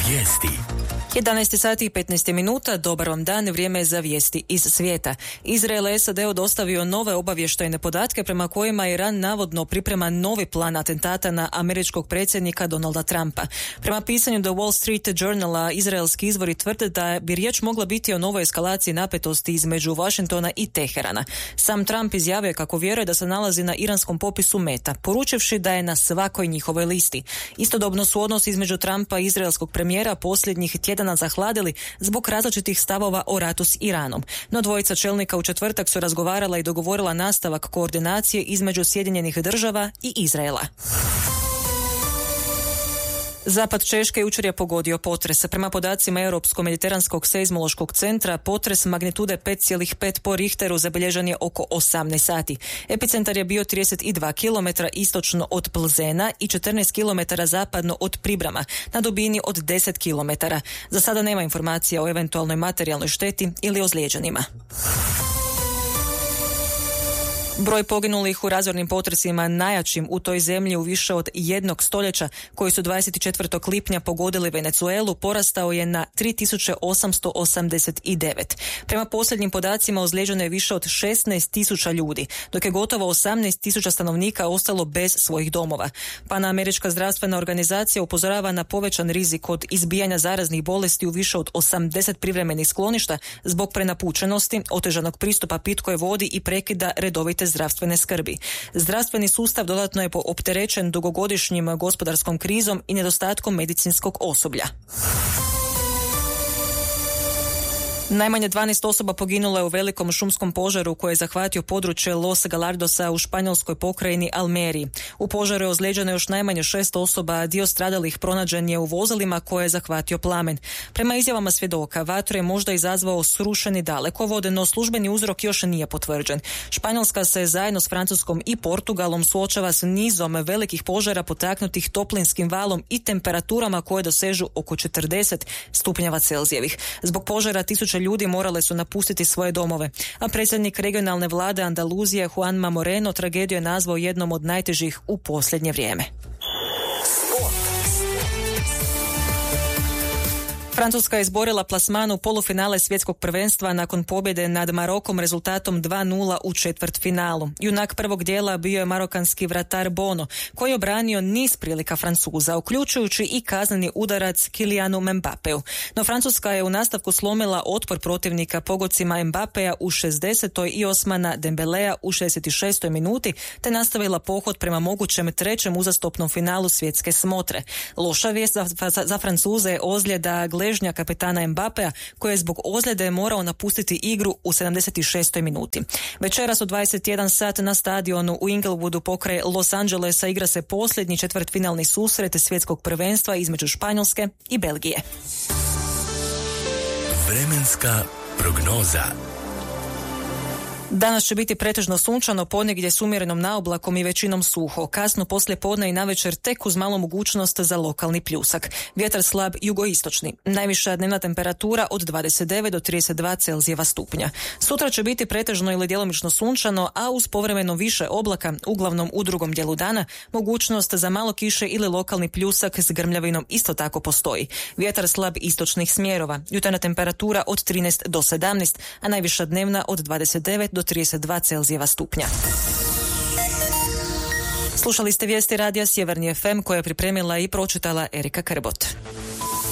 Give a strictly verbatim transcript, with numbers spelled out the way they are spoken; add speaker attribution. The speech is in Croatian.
Speaker 1: Vijesti.
Speaker 2: jedanaest sati i petnaest minuta, dobar vam dan, vrijeme je za vijesti iz svijeta. Izrael S A D dostavio nove obavještajne podatke prema kojima Iran navodno priprema novi plan atentata na američkog predsjednika Donalda Trumpa. Prema pisanju The Wall Street Journala, izraelski izvori tvrde da bi riječ mogla biti o novoj eskalaciji napetosti između Washingtona i Teherana. Sam Trump izjavio kako vjeruje da se nalazi na iranskom popisu meta, poručivši da je na svakoj njihovoj listi. Istodobno su odnosi između Trumpa i izraelskog premijera posljednjih tjedana zahladili zbog različitih stavova o ratu s Iranom. No dvojica čelnika u četvrtak su razgovarala i dogovorila nastavak koordinacije između Sjedinjenih država i Izraela. Zapad Češke jučer je pogodio potres. Prema podacima Europsko-mediteranskog seizmološkog centra, potres magnitude pet zarez pet po Richteru zabilježen je oko osamnaest sati. Epicentar je bio trideset dva kilometara istočno od Plzena i četrnaest kilometara zapadno od Pribrama, na dubini od deset kilometara. Za sada nema informacija o eventualnoj materijalnoj šteti ili ozlijeđenima. Broj poginulih u razornim potresima najjačim u toj zemlji u više od jednog stoljeća, koji su dvadeset četvrtog lipnja pogodili Venezuelu, porastao je na tri tisuće osamsto osamdeset devet. Prema posljednjim podacima ozlijeđeno je više od šesnaest tisuća ljudi, dok je gotovo osamnaest tisuća stanovnika ostalo bez svojih domova. Panamerička zdravstvena organizacija upozorava na povećan rizik od izbijanja zaraznih bolesti u više od osamdeset privremenih skloništa zbog prenapučenosti, otežanog pristupa pitkoj vodi i prekida redovite zdravstvene skrbi. Zdravstveni sustav dodatno je opterećen dugogodišnjim gospodarskom krizom i nedostatkom medicinskog osoblja. Najmanje dvanaest osoba poginulo je u velikom šumskom požaru koji je zahvatio područje Los Galardosa u španjolskoj pokrajini Almeriji. U požaru je ozlijeđeno još najmanje šest osoba, a dio stradalih pronađen je u vozilima koje je zahvatio plamen. Prema izjavama svjedoka, vatru je možda izazvao srušeni dalekovod, no službeni uzrok još nije potvrđen. Španjolska se zajedno s Francuskom i Portugalom suočava s nizom velikih požara potaknutih toplinskim valom i temperaturama koje dosežu oko četrdeset stupnjeva Celzijevih. Zbog požara tisuće ljudi morale su napustiti svoje domove, a predsjednik regionalne vlade Andaluzije Juanma Moreno tragediju je nazvao jednom od najtežih u posljednje vrijeme. Francuska je izborila plasman u polufinale svjetskog prvenstva nakon pobjede nad Marokom rezultatom dva nula u četvrtfinalu. Junak prvog dijela bio je marokanski vratar Bono, koji je obranio niz prilika Francuza, uključujući i kazneni udarac Kylianu Mbappeu. No Francuska je u nastavku slomila otpor protivnika pogodcima Mbappea u šezdesetoj i Osmana Dembelea u šezdeset šestoj minuti, te nastavila pohod prema mogućem trećem uzastopnom finalu svjetske smotre. Loša vijest za, za, za Francuze je ozljeda gležnja kapetana Mbappea, koji je zbog ozljede morao napustiti igru u sedamdeset šestoj minuti. Večeras u dvadeset jedan sat na stadionu u Inglewoodu pokraj Los Angelesa igra se posljednji četvrtfinalni susret svjetskog prvenstva između Španjolske i Belgije.
Speaker 1: Vremenska prognoza.
Speaker 2: Danas će biti pretežno sunčano, ponegdje s umjerenom naoblakom i većinom suho. Kasno poslije podne i navečer tek uz malo mogućnost za lokalni pljusak. Vjetar slab jugoistočni. Najviša dnevna temperatura od dvadeset devet do trideset dva Celzijeva stupnja. Sutra će biti pretežno ili djelomično sunčano, a uz povremeno više oblaka, uglavnom u drugom dijelu dana, mogućnost za malo kiše ili lokalni pljusak s grmljavinom isto tako postoji. Vjetar slab istočnih smjerova. Jutarnja temperatura od trinaest do sedamnaest, a najviša dnevna od dvadeset devet do trideset dva Celzijeva stupnja. Slušali ste vijesti radija Sjeverni F M koje je pripremila i pročitala Erika Krbot.